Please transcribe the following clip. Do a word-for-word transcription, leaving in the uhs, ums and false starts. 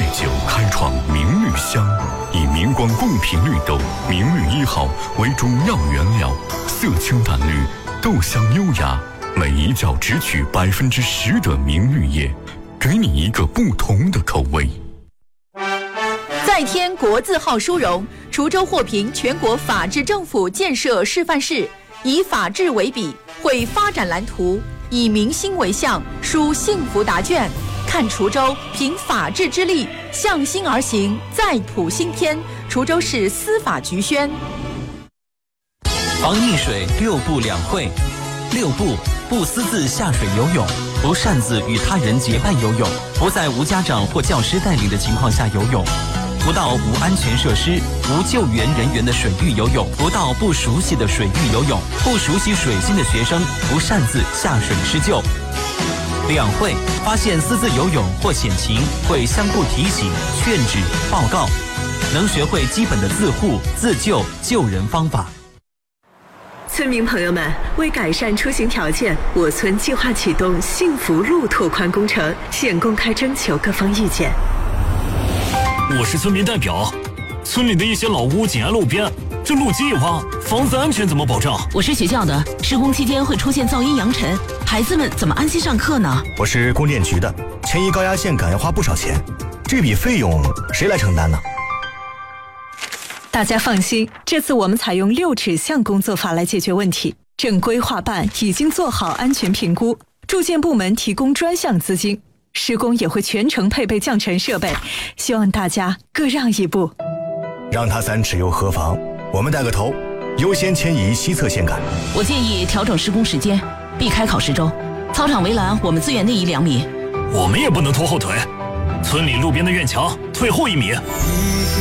九开创明绿香，以明光贡品绿豆明绿一号为主要原料，色清淡绿，豆香优雅，每一角只取百分之十的明绿叶，给你一个不同的口味。 再添国字号殊荣，滁州获评全国法治政府建设示范市，以法治为笔，绘发展蓝图，以民心为向，书幸福答卷。看滁州凭法治之力向心而行，再谱新篇。滁州市司法局宣。 防溺水六不两会。六不：不私自下水游泳，不擅自与他人结伴游泳，不在无家长或教师带领的情况下游泳，不到无安全设施、无救援人员的水域游泳，不到不熟悉的水域游泳，不熟悉水性的学生不擅自下水施救。两会：发现私自游泳或险情，会相互提醒、劝止、报告，能学会基本的自护、自救、救人方法。 村民朋友们，为改善出行条件，我村计划启动幸福路拓宽工程，现公开征求各方意见。 我是村民代表，村里的一些老屋紧挨路边，这路基一挖，房子安全怎么保障？ 我是学校的，施工期间会出现噪音扬尘，孩子们怎么安心上课呢？ 我是供电局的，迁移高压线杆要花不少钱，这笔费用谁来承担呢？ 大家放心，这次我们采用六指向工作法来解决问题。正规划办已经做好安全评估，住建部门提供专项资金，施工也会全程配备降尘设备，希望大家各让一步。 让他三尺又何妨？我们带个头，优先迁移西侧线杆。 我建议调整施工时间，避开考试周。操场围栏我们自愿内移两米。 我们也不能拖后腿，村里路边的院墙退后一米。